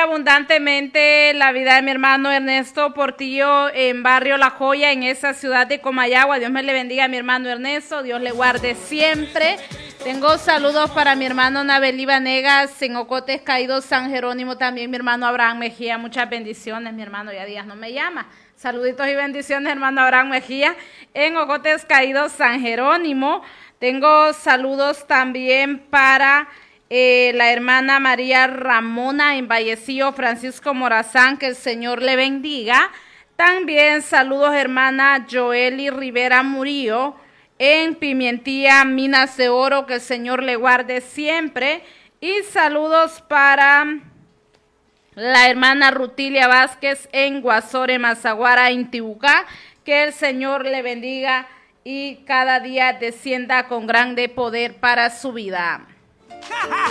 abundantemente la vida de mi hermano Ernesto Portillo en barrio La Joya, en esa ciudad de Comayagua. Dios me le bendiga a mi hermano Ernesto, Dios le guarde siempre. Tengo saludos para mi hermano Nabelí Vanegas en Ocotes Caídos, San Jerónimo, también mi hermano Abraham Mejía. Muchas bendiciones, mi hermano, ya días no me llama. Saluditos y bendiciones, hermano Abraham Mejía en Ocotes Caídos, San Jerónimo. Tengo saludos también para la hermana María Ramona en Vallecillo, Francisco Morazán, que el Señor le bendiga. También saludos hermana Joely Rivera Murillo en Pimentía, Minas de Oro, que el Señor le guarde siempre. Y saludos para la hermana Rutilia Vázquez en Guasore, Mazaguara, Intibucá, que el Señor le bendiga y cada día descienda con grande poder para su vida.